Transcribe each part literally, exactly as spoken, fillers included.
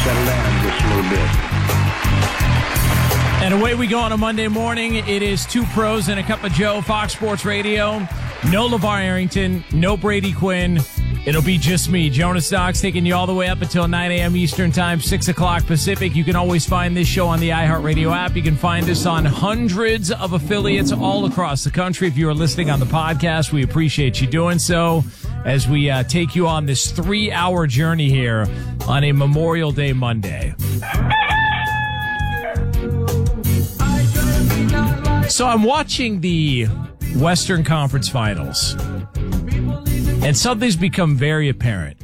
settle down just a little bit. And away we go on a Monday morning. It is two pros and a cup of Joe, Fox Sports Radio. No LeVar Arrington, no Brady Quinn. It'll be just me, Jonas Knox, taking you all the way up until nine a.m. Eastern Time, six o'clock Pacific. You can always find this show on the iHeartRadio app. You can find us on hundreds of affiliates all across the country. If you are listening on the podcast, we appreciate you doing so as we uh, take you on this three-hour journey here on a Memorial Day Monday. So I'm watching the Western Conference Finals, and something's become very apparent.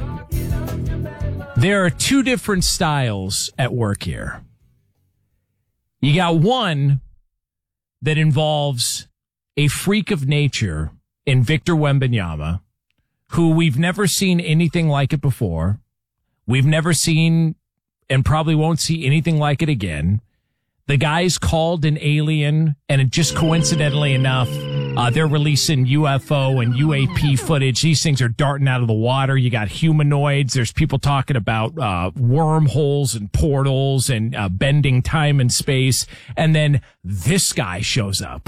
There are two different styles at work here. You got one that involves a freak of nature in Victor Wembanyama, who we've never seen anything like it before. We've never seen and probably won't see anything like it again. The guy's called an alien, and it just coincidentally enough, uh, they're releasing U F O and U A P footage. These things are darting out of the water. You got humanoids. There's people talking about uh, wormholes and portals and uh, bending time and space. And then this guy shows up.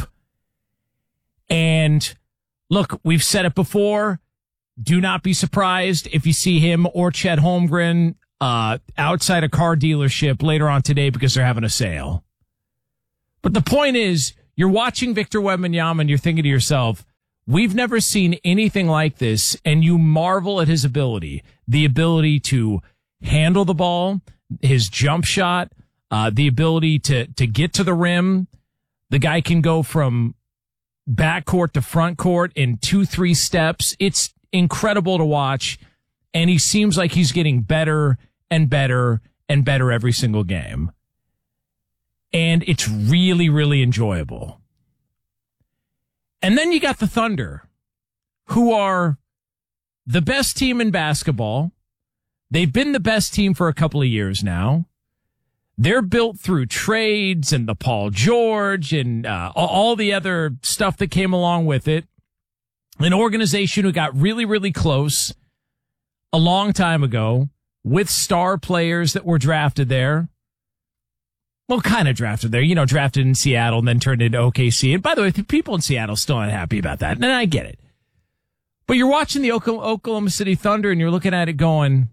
And look, we've said it before. Do not be surprised if you see him or Chet Holmgren uh, outside a car dealership later on today because they're having a sale. But the point is, you're watching Victor Wembanyama and you're thinking to yourself, we've never seen anything like this, and you marvel at his ability. The ability to handle the ball, his jump shot, uh, the ability to, to get to the rim. The guy can go from backcourt to front court in two, three steps. It's incredible to watch, and he seems like he's getting better and better and better every single game. And it's really, really enjoyable. And then you got the Thunder, who are the best team in basketball. They've been the best team for a couple of years now. They're built through trades and the Paul George and uh, all the other stuff that came along with it. An organization who got really, really close a long time ago with star players that were drafted there. Well, kind of drafted there, you know, drafted in Seattle and then turned into O K C. And by the way, the people in Seattle still aren't happy about that. And I get it. But you're watching the Oklahoma City Thunder and you're looking at it going,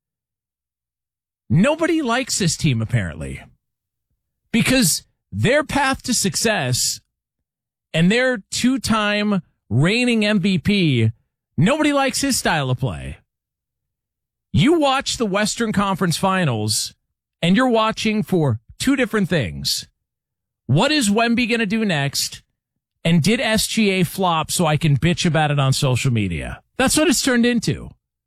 nobody likes this team apparently. Because their path to success and their two-time reigning M V P, nobody likes his style of play. You watch the Western Conference Finals and you're watching for two different things. What is Wemby going to do next? And did S G A flop so I can bitch about it on social media? That's what it's turned into.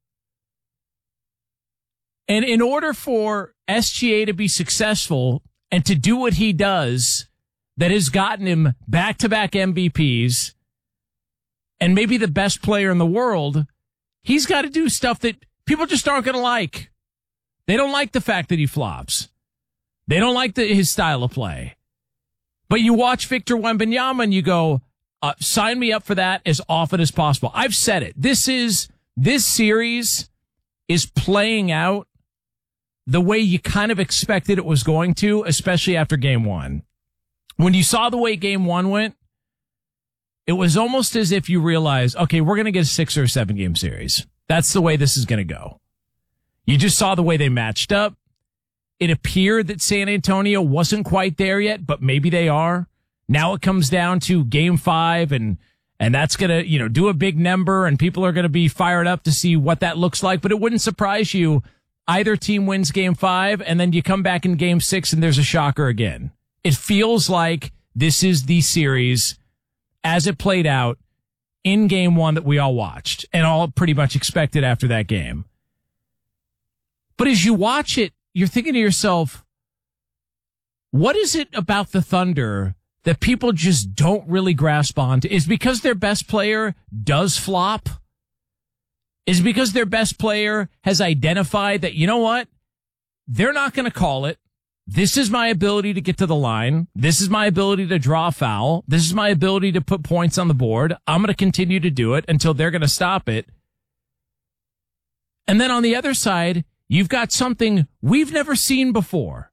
And in order for S G A to be successful and to do what he does that has gotten him back-to-back M V Ps and maybe the best player in the world, he's got to do stuff that people just aren't going to like. They don't like the fact that he flops. They don't like the, his style of play. But you watch Victor Wembanyama and you go, uh, sign me up for that as often as possible. I've said it. This is, this series is playing out the way you kind of expected it was going to, especially after game one. When you saw the way game one went, it was almost as if you realized, okay, we're going to get a six or a seven game series. That's the way this is going to go. You just saw the way they matched up. It appeared that San Antonio wasn't quite there yet, but maybe they are. Now it comes down to game five, and and that's going to, you know, do a big number, and people are going to be fired up to see what that looks like. But it wouldn't surprise you. Either team wins game five, and then you come back in game six, and there's a shocker again. It feels like this is the series as it played out in game one that we all watched and all pretty much expected after that game. But as you watch it, you're thinking to yourself, what is it about the Thunder that people just don't really grasp onto? Is it because their best player does flop? Is it because their best player has identified that, you know what? They're not going to call it. This is my ability to get to the line. This is my ability to draw a foul. This is my ability to put points on the board. I'm going to continue to do it until they're going to stop it. And then on the other side, you've got something we've never seen before.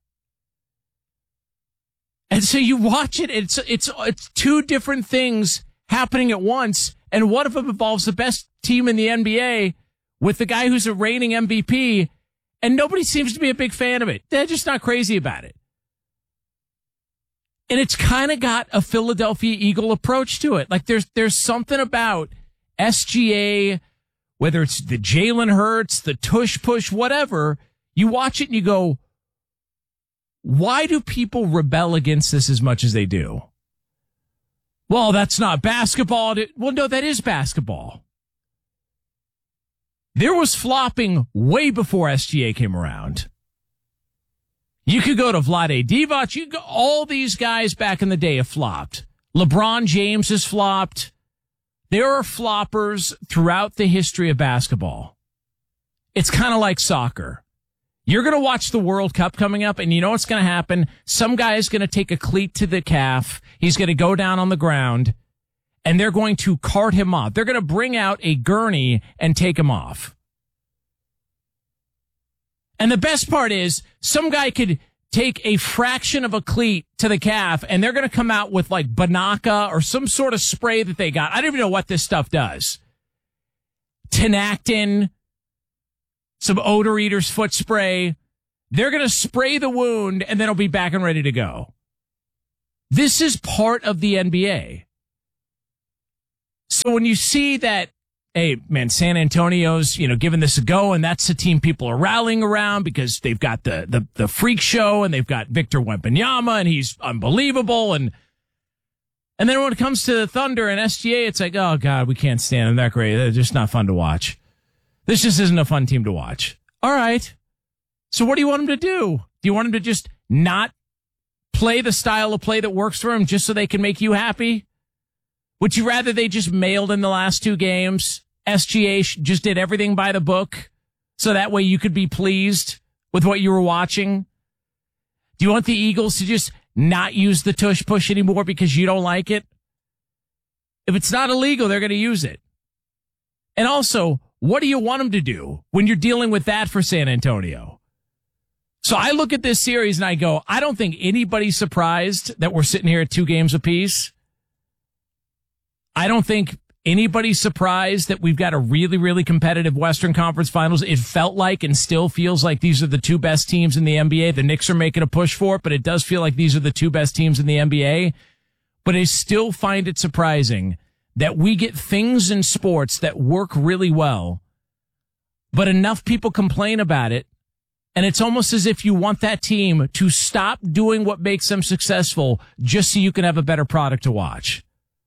And so you watch it, it's it's it's two different things happening at once, and one of them involves the best team in the N B A with the guy who's a reigning M V P, and nobody seems to be a big fan of it. They're just not crazy about it. And it's kind of got a Philadelphia Eagle approach to it. Like there's there's something about S G A, whether it's the Jalen Hurts, the tush push, whatever, you watch it and you go, why do people rebel against this as much as they do? Well, that's not basketball. Well, no, that is basketball. There was flopping way before S G A came around. You could go to Vlade Divac. You could go, all these guys back in the day have flopped. LeBron James has flopped. There are floppers throughout the history of basketball. It's kind of like soccer. You're going to watch the World Cup coming up, and you know what's going to happen? Some guy is going to take a cleat to the calf. He's going to go down on the ground, and they're going to cart him off. They're going to bring out a gurney and take him off. And the best part is, some guy could take a fraction of a cleat to the calf, and they're going to come out with like Banaka or some sort of spray that they got. I don't even know what this stuff does. Tinactin, some odor eater's foot spray. They're going to spray the wound, and then it'll be back and ready to go. This is part of the N B A. So when you see that, hey, man, San Antonio's, you know, giving this a go, and that's the team people are rallying around because they've got the the, the freak show, and they've got Victor Wembanyama, and he's unbelievable. And and then when it comes to the Thunder and S G A, it's like, oh, God, we can't stand them. They're great. They're just not fun to watch. This just isn't a fun team to watch. All right. So what do you want them to do? Do you want them to just not play the style of play that works for them just so they can make you happy? Would you rather they just mailed in the last two games? S G A just did everything by the book so that way you could be pleased with what you were watching? Do you want the Eagles to just not use the tush push anymore because you don't like it? If it's not illegal, they're going to use it. And also, what do you want them to do when you're dealing with that for San Antonio? So I look at this series and I go, I don't think anybody's surprised that we're sitting here at two games apiece. I don't think anybody's surprised that we've got a really, really competitive Western Conference Finals. It felt like and still feels like these are the two best teams in the N B A. The Knicks are making a push for it, but it does feel like these are the two best teams in the N B A. But I still find it surprising that we get things in sports that work really well, but enough people complain about it, and it's almost as if you want that team to stop doing what makes them successful just so you can have a better product to watch.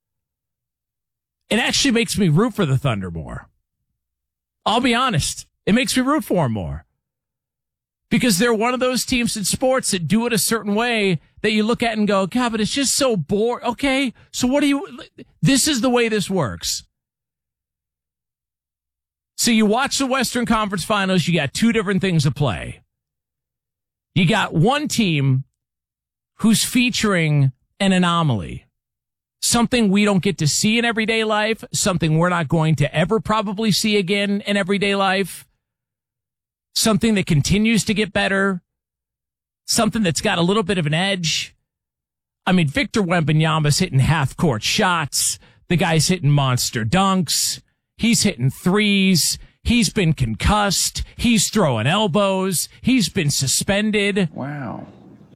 It actually makes me root for the Thunder more. I'll be honest. It makes me root for them more. Because they're one of those teams in sports that do it a certain way that you look at and go, God, but it's just so boring. Okay, so what do you... This is the way this works. So you watch the Western Conference Finals, you got two different things to play. You got one team who's featuring an anomaly. Something we don't get to see in everyday life, something we're not going to ever probably see again in everyday life, something that continues to get better, something that's got a little bit of an edge. I mean, Victor Wembanyama's hitting half-court shots. The guy's hitting monster dunks. He's hitting threes. He's been concussed. He's throwing elbows. He's been suspended. Wow.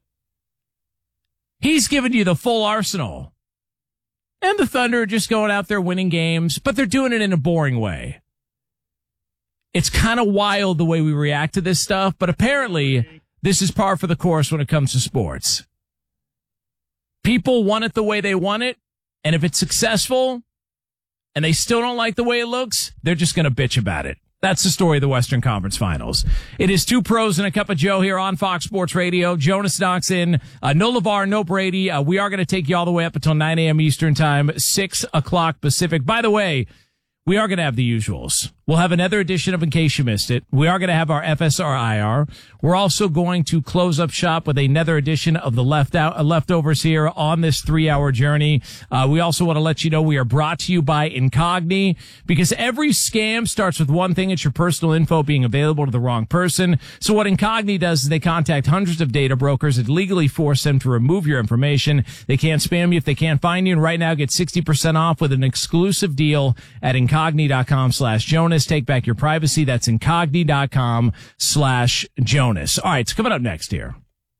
He's giving you the full arsenal. And the Thunder are just going out there winning games, but they're doing it in a boring way. It's kind of wild the way we react to this stuff, but apparently this is par for the course when it comes to sports. People want it the way they want it, and if it's successful and they still don't like the way it looks, they're just going to bitch about it. That's the story of the Western Conference Finals. It is two pros and a cup of Joe here on Fox Sports Radio. Jonas Knox in. Uh, no LeVar, no Brady. Uh, we are going to take you all the way up until nine a.m. Eastern Time, six o'clock Pacific. By the way, we are going to have the usuals. We'll have another edition of In Case You Missed It. We are going to have our F S R I R. We're also going to close up shop with another edition of the left out, uh, leftovers here on this three-hour journey. Uh, we also want to let you know we are brought to you by Incogni, because every scam starts with one thing. It's your personal info being available to the wrong person. So what Incogni does is they contact hundreds of data brokers and legally force them to remove your information. They can't spam you if they can't find you. And right now, get sixty percent off with an exclusive deal at incogni.com slash Jonas. Take back your privacy. That's incogni.com slash Jonas. All right, so coming up next here.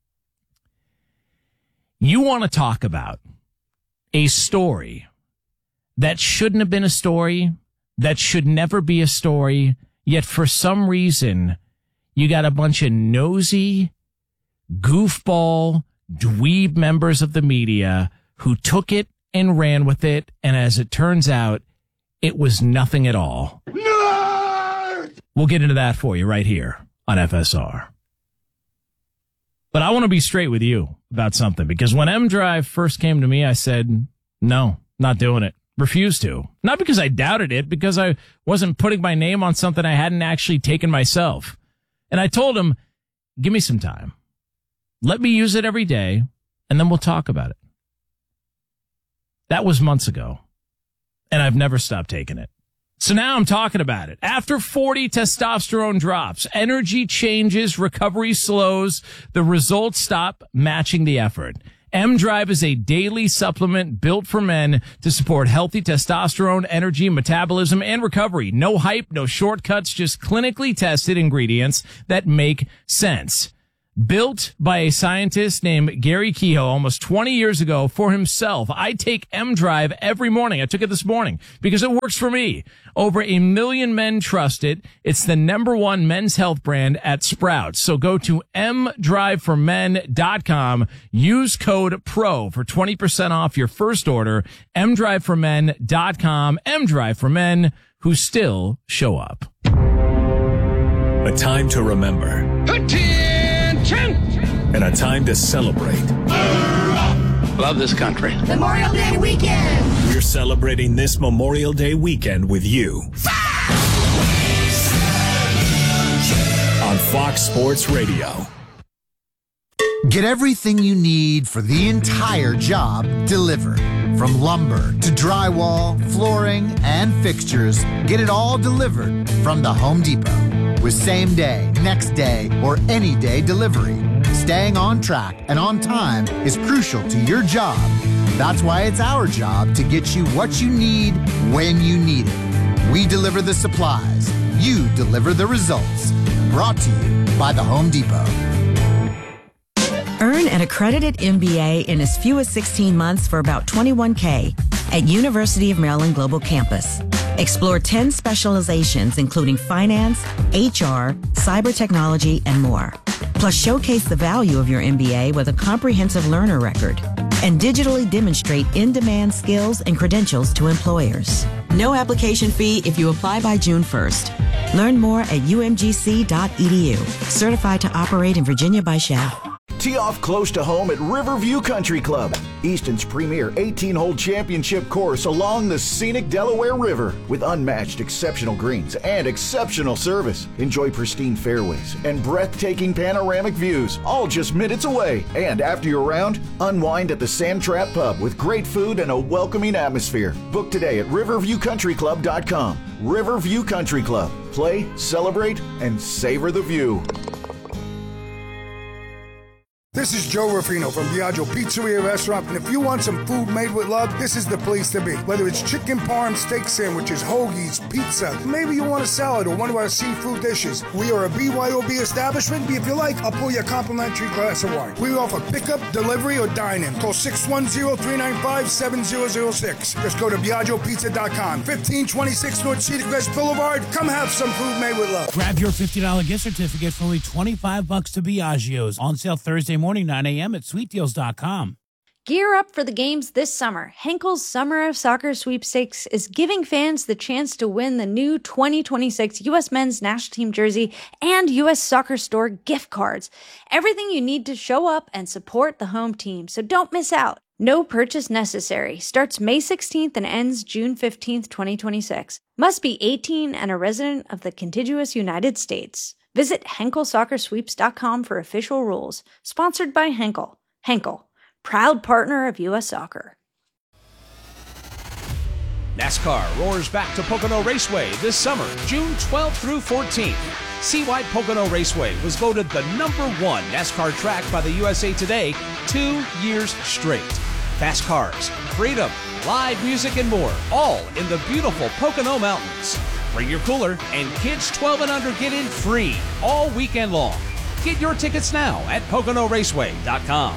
You want to talk about a story that shouldn't have been a story, that should never be a story, yet for some reason you got a bunch of nosy, goofball, dweeb members of the media who took it and ran with it, and as it turns out, it was nothing at all. Nerd! We'll get into that for you right here on F S R. But I want to be straight with you about something, because when M Drive first came to me, I said, no, not doing it. Refused to. Not because I doubted it, because I wasn't putting my name on something I hadn't actually taken myself. And I told him, give me some time. Let me use it every day, and then we'll talk about it. That was months ago, and I've never stopped taking it. So now I'm talking about it. After forty testosterone drops, energy changes, recovery slows, the results stop matching the effort. M Drive is a daily supplement built for men to support healthy testosterone, energy, metabolism, and recovery. No hype, no shortcuts, just clinically tested ingredients that make sense. Built by a scientist named Gary Kehoe almost twenty years ago for himself. I take M Drive every morning. I took it this morning because it works for me. Over a million men trust it. It's the number one men's health brand at Sprouts. So go to m drive for men dot com. Use code PRO for twenty percent off your first order. m drive for men dot com. M Drive for men who still show up. A time to remember. And a time to celebrate. Love this country. Memorial Day weekend. We're celebrating this Memorial Day weekend with you. On Fox Sports Radio. Get everything you need for the entire job delivered. From lumber to drywall, flooring, and fixtures, get it all delivered from the Home Depot. With same day, next day, or any day delivery. Staying on track and on time is crucial to your job. That's why it's our job to get you what you need when you need it. We deliver the supplies. You deliver the results. Brought to you by the Home Depot. Earn an accredited M B A in as few as sixteen months for about twenty-one K at University of Maryland Global Campus. Explore ten specializations, including finance, H R, cyber technology, and more. Plus, showcase the value of your M B A with a comprehensive learner record and digitally demonstrate in-demand skills and credentials to employers. No application fee if you apply by June first. Learn more at u m g c dot e d u. Certified to operate in Virginia by S H A F. Tee off close to home at Riverview Country Club, Easton's premier eighteen-hole championship course along the scenic Delaware River with unmatched exceptional greens and exceptional service. Enjoy pristine fairways and breathtaking panoramic views, all just minutes away. And after your round, unwind at the Sand Trap Pub with great food and a welcoming atmosphere. Book today at riverview country club dot com. Riverview Country Club. Play, celebrate, and savor the view. This is Joe Ruffino from Biagio Pizzeria Restaurant, and if you want some food made with love, this is the place to be. Whether it's chicken parm, steak sandwiches, hoagies, pizza, maybe you want a salad or one of our seafood dishes. We are a B Y O B establishment. If you like, I'll pour you a complimentary glass of wine. We offer pickup, delivery, or dine-in. Call six one zero, three nine five, seven zero zero six. Just go to biagio pizza dot com. fifteen twenty-six North Cedar Crest Boulevard. Come have some food made with love. Grab your fifty dollars gift certificate for only twenty-five bucks to Biagio's. On sale Thursday morning, nine a.m. at sweet deals dot com. Gear up for the games this summer. Henkel's Summer of Soccer Sweepstakes is giving fans the chance to win the new twenty twenty-six U S Men's National Team jersey and U S Soccer Store gift cards. Everything you need to show up and support the home team, so don't miss out. No purchase necessary. Starts May sixteenth and ends June fifteenth, twenty twenty-six. Must be eighteen and a resident of the contiguous United States. Visit Henkel Soccer Sweeps dot com for official rules. Sponsored by Henkel. Henkel, proud partner of U S Soccer. NASCAR roars back to Pocono Raceway this summer, June twelfth through fourteenth. See why Pocono Raceway was voted the number one NASCAR track by the U S A Today two years straight. Fast cars, freedom, live music, and more, all in the beautiful Pocono Mountains. Bring your cooler, and kids twelve and under get in free all weekend long. Get your tickets now at Pocono Raceway dot com.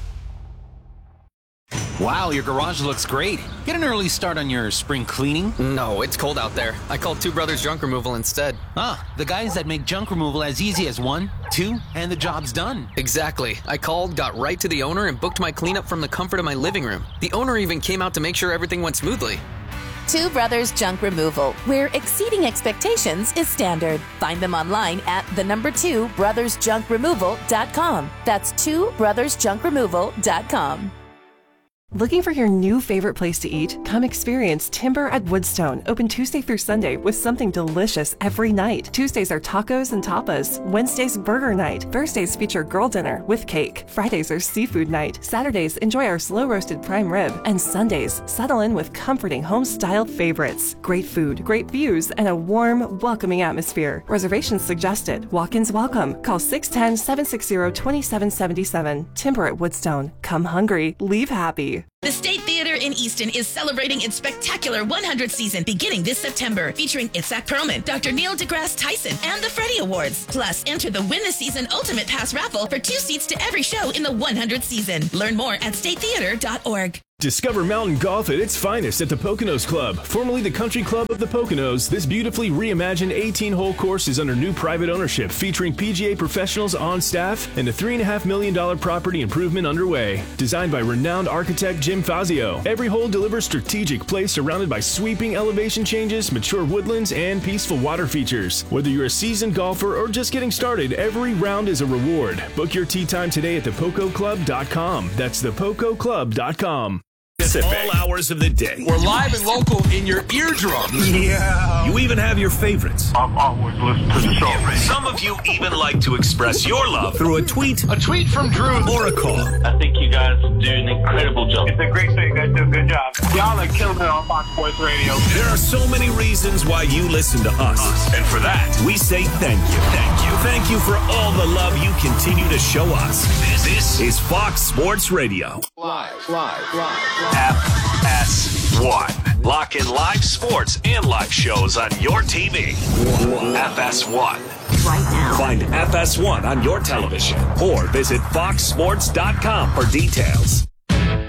Wow, your garage looks great. Get an early start on your spring cleaning? No, it's cold out there. I called Two Brothers Junk Removal instead. Ah, the guys that make junk removal as easy as one, two, and the job's done. Exactly. I called, got right to the owner, and booked my cleanup from the comfort of my living room. The owner even came out to make sure everything went smoothly. Two Brothers Junk Removal, where exceeding expectations is standard. Find them online at the number two brothers junk removal dot com. That's two brothers junk removal dot com. Looking for your new favorite place to eat? Come experience Timber at Woodstone, open Tuesday through Sunday with something delicious every night. Tuesdays are tacos and tapas. Wednesdays, burger night. Thursdays feature girl dinner with cake. Fridays are seafood night. Saturdays, enjoy our slow-roasted prime rib. And Sundays, settle in with comforting home-style favorites. Great food, great views, and a warm, welcoming atmosphere. Reservations suggested. Walk-ins welcome. Call six one zero, seven six zero, two seven seven seven. Timber at Woodstone. Come hungry, leave happy. The State Theater in Easton is celebrating its spectacular one hundredth season beginning this September, featuring Itzhak Perlman, Doctor Neil deGrasse Tyson, and the Freddie Awards. Plus, enter the Win the Season Ultimate Pass raffle for two seats to every show in the one hundredth season. Learn more at state theater dot org. Discover mountain golf at its finest at the Poconos Club. Formerly the Country Club of the Poconos, this beautifully reimagined eighteen-hole course is under new private ownership, featuring P G A professionals on staff and a three point five million dollars property improvement underway. Designed by renowned architect Jim Fazio, every hole delivers strategic play surrounded by sweeping elevation changes, mature woodlands, and peaceful water features. Whether you're a seasoned golfer or just getting started, every round is a reward. Book your tee time today at the poco club dot com. That's the poco club dot com. All hours of the day. We're live and local in your eardrums. Yeah. You even have your favorites. I've always listened to the show. Some of you even like to express your love through a tweet, a tweet from Drew, or a call. I think you guys do an incredible job. It's a great thing. You guys do a good job. Y'all are killing it on Fox Sports Radio. There are so many reasons why you listen to us. And for that, we say thank you. Thank you. Thank you for all the love you continue to show us. This, this is Fox Sports Radio. Live, live, live, live. F S one. Lock in live sports and live shows on your T V. F S one. Right now. Find F S one on your television or visit fox sports dot com for details.